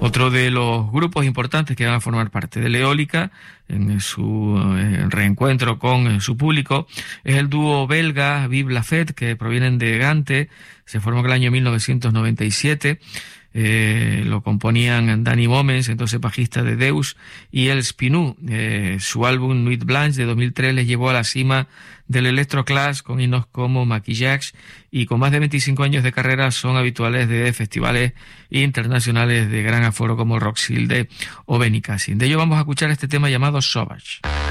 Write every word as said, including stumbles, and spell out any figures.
Otro de los grupos importantes que van a formar parte de la Eólica en su eh, reencuentro con eh, su público es el dúo belga Vive la Fête, que provienen de Gante. Se formó en el año mil novecientos noventa y siete. Eh, lo componían Danny Momens, entonces bajista de Deus, y El Spinú. Eh, su álbum Nuit Blanche de dos mil tres les llevó a la cima del electroclash con himnos como Maquillage, y con más de veinticinco años de carrera son habituales de festivales internacionales de gran aforo como Roskilde o Benicassin. De ello vamos a escuchar este tema llamado Sauvage.